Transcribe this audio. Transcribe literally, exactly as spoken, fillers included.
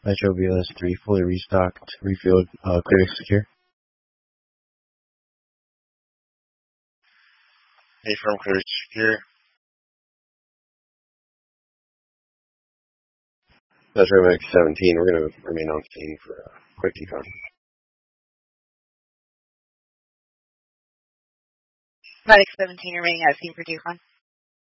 Metro B L S three, fully restocked, refilled, uh, clear secure. Hey, from clear secure. Metro X seventeen, we're going to remain on scene for a quick decon. Medic seventeen remaining at scene for decon.